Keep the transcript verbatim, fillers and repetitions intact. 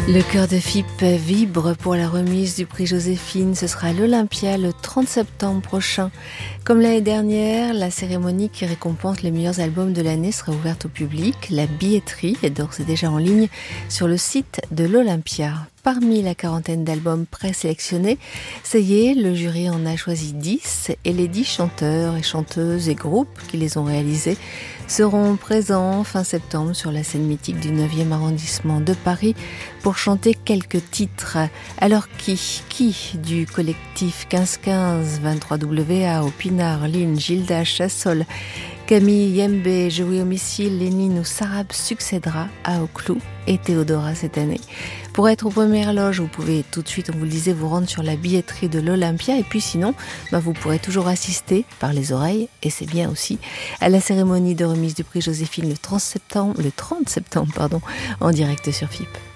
Le cœur de F I P vibre pour la remise du prix Joséphine. Ce sera à l'Olympia le trente septembre prochain. Comme l'année dernière, la cérémonie qui récompense les meilleurs albums de l'année sera ouverte au public. La billetterie est d'ores et déjà en ligne sur le site de l'Olympia. Parmi la quarantaine d'albums présélectionnés, ça y est, le jury en a choisi dix et les dix chanteurs et chanteuses et groupes qui les ont réalisés seront présents fin septembre sur la scène mythique du neuvième arrondissement de Paris pour chanter quelques titres. Alors qui Qui du collectif quinze quinze, vingt-trois W A, Opinard, Lynn, Gilda, Chassol, Camille, Yembe, Joey Homicile, Lénine ou Sarab succédera à Oclou et Théodora cette année. Pour être aux premières loges, vous pouvez tout de suite, on vous le disait, vous rendre sur la billetterie de l'Olympia. Et puis sinon, bah vous pourrez toujours assister par les oreilles, et c'est bien aussi, à la cérémonie de remise du prix Joséphine le trente septembre, le trente septembre pardon, en direct sur F I P.